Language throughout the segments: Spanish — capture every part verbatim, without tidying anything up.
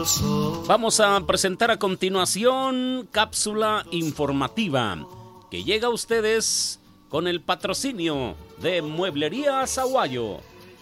Vamos a presentar a continuación cápsula informativa que llega a ustedes con el patrocinio de Mueblería Sahuayo.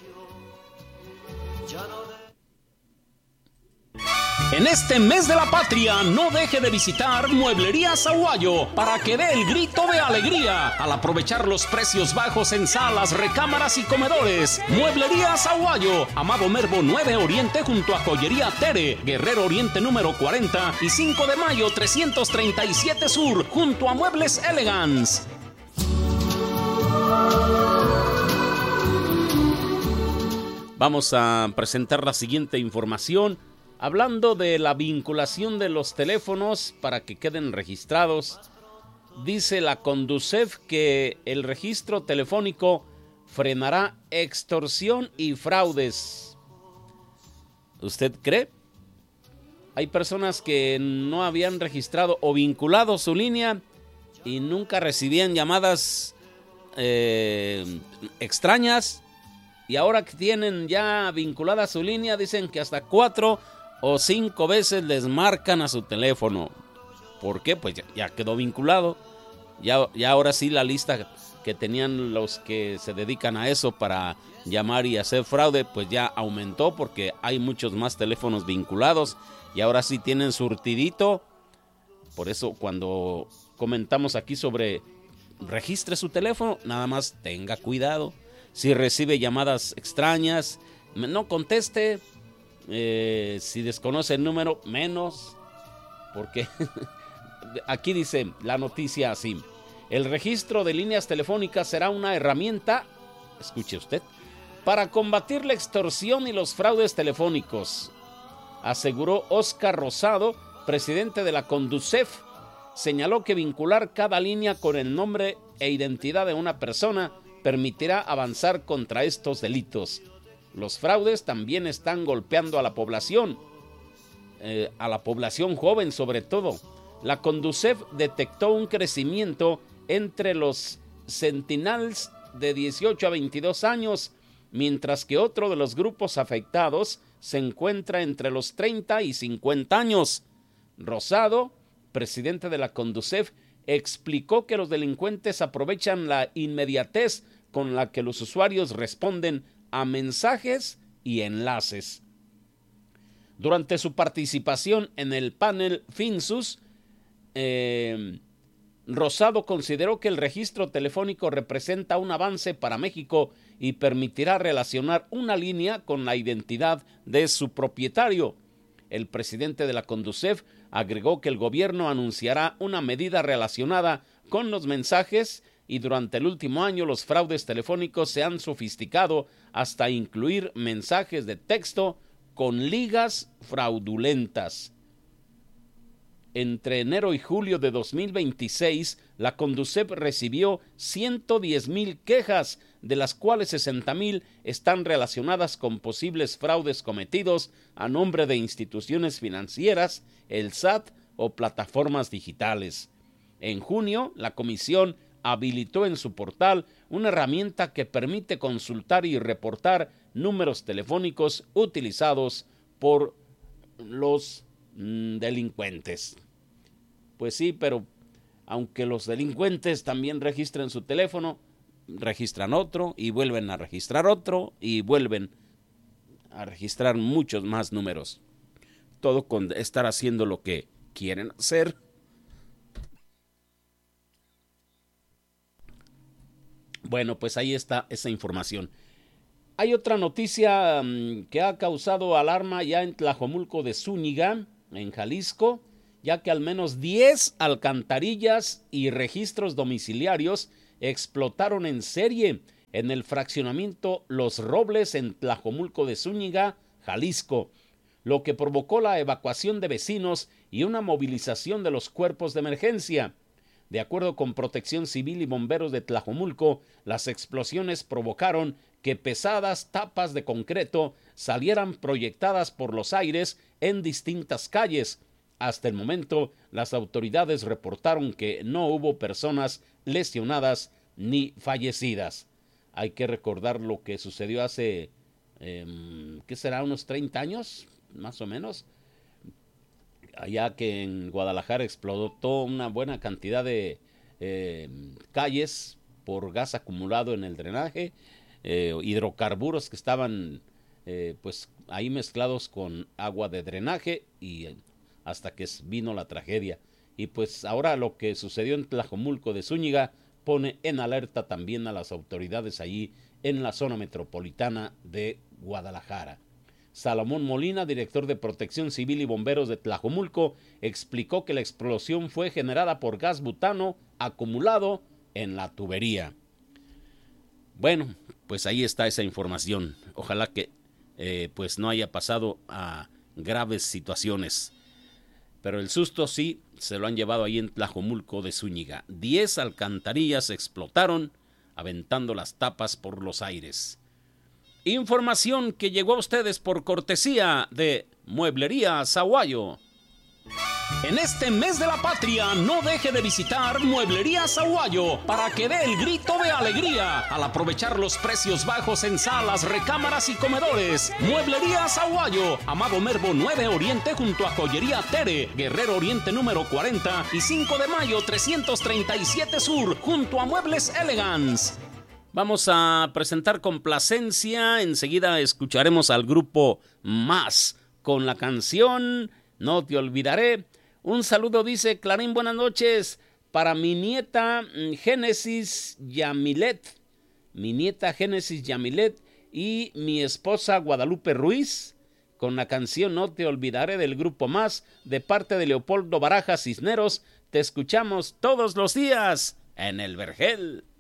En este mes de la patria, no deje de visitar Mueblería Sahuayo para que dé el grito de alegría al aprovechar los precios bajos en salas, recámaras y comedores. Mueblería Sahuayo, Amado Nervo nueve Oriente junto a Joyería Tere, Guerrero Oriente número cuarenta y cinco de mayo trescientos treinta y siete Sur junto a Muebles Elegance. Vamos a presentar la siguiente información. Hablando de la vinculación de los teléfonos para que queden registrados, dice la Conducef que el registro telefónico frenará extorsión y fraudes. ¿Usted cree? Hay personas que no habían registrado o vinculado su línea y nunca recibían llamadas eh, extrañas, y ahora que tienen ya vinculada su línea dicen que hasta cuatro o cinco veces les marcan a su teléfono. ¿Por qué? Pues ya, ya quedó vinculado. Ya, ya ahora sí la lista que tenían los que se dedican a eso para llamar y hacer fraude, pues ya aumentó porque hay muchos más teléfonos vinculados y ahora sí tienen surtidito. Por eso cuando comentamos aquí sobre registre su teléfono, nada más tenga cuidado. Si recibe llamadas extrañas, no conteste. Eh, si desconoce el número, menos, porque aquí dice la noticia así: el registro de líneas telefónicas será una herramienta, escuche usted, para combatir la extorsión y los fraudes telefónicos, aseguró Oscar Rosado, presidente de la Conducef. Señaló que vincular cada línea con el nombre e identidad de una persona permitirá avanzar contra estos delitos. Los fraudes también están golpeando a la población, eh, a la población joven sobre todo. La Conducef detectó un crecimiento entre los centennials de dieciocho a veintidós años, mientras que otro de los grupos afectados se encuentra entre los treinta y cincuenta años. Rosado, presidente de la Conducef, explicó que los delincuentes aprovechan la inmediatez con la que los usuarios responden a mensajes y enlaces. Durante su participación en el panel Finsus, eh, Rosado consideró que el registro telefónico representa un avance para México y permitirá relacionar una línea con la identidad de su propietario. El presidente de la Conducef agregó que el gobierno anunciará una medida relacionada con los mensajes y durante el último año los fraudes telefónicos se han sofisticado hasta incluir mensajes de texto con ligas fraudulentas. Entre enero y julio de dos mil veintiséis, la Conducef recibió ciento diez mil quejas, de las cuales sesenta mil están relacionadas con posibles fraudes cometidos a nombre de instituciones financieras, el S A T o plataformas digitales. En junio, la comisión habilitó en su portal una herramienta que permite consultar y reportar números telefónicos utilizados por los mm, delincuentes. Pues sí, pero aunque los delincuentes también registren su teléfono, registran otro y vuelven a registrar otro y vuelven a registrar muchos más números. Todo con estar haciendo lo que quieren hacer. Bueno, pues ahí está esa información. Hay otra noticia um, que ha causado alarma ya en Tlajomulco de Zúñiga, en Jalisco, ya que al menos diez alcantarillas y registros domiciliarios explotaron en serie en el fraccionamiento Los Robles en Tlajomulco de Zúñiga, Jalisco, lo que provocó la evacuación de vecinos y una movilización de los cuerpos de emergencia. De acuerdo con Protección Civil y Bomberos de Tlajomulco, las explosiones provocaron que pesadas tapas de concreto salieran proyectadas por los aires en distintas calles. Hasta el momento, las autoridades reportaron que no hubo personas lesionadas ni fallecidas. Hay que recordar lo que sucedió hace, eh, ¿qué será? Unos treinta años, más o menos, allá que en Guadalajara explotó una buena cantidad de eh, calles por gas acumulado en el drenaje, eh, hidrocarburos que estaban eh, pues ahí mezclados con agua de drenaje y eh, hasta que vino la tragedia. Y pues ahora lo que sucedió en Tlajomulco de Zúñiga pone en alerta también a las autoridades allí en la zona metropolitana de Guadalajara. Salomón Molina, director de Protección Civil y Bomberos de Tlajomulco, explicó que la explosión fue generada por gas butano acumulado en la tubería. Bueno, pues ahí está esa información. Ojalá que eh, pues no haya pasado a graves situaciones. Pero el susto sí se lo han llevado ahí en Tlajomulco de Zúñiga. Diez alcantarillas explotaron, aventando las tapas por los aires. Información que llegó a ustedes por cortesía de Mueblería Sahuayo. En este mes de la patria, no deje de visitar Mueblería Sahuayo para que dé el grito de alegría al aprovechar los precios bajos en salas, recámaras y comedores. Mueblería Sahuayo, Amado Mervo nueve Oriente junto a Joyería Tere, Guerrero Oriente número cuarenta y cinco de mayo trescientos treinta y siete Sur junto a Muebles Elegance. Vamos a presentar complacencia, enseguida escucharemos al grupo Más con la canción No Te Olvidaré. Un saludo, dice Clarín, buenas noches, para mi nieta Génesis Yamilet, mi nieta Génesis Yamilet y mi esposa Guadalupe Ruiz, con la canción No Te Olvidaré del grupo Más, de parte de Leopoldo Barajas Cisneros. Te escuchamos todos los días en El Vergel.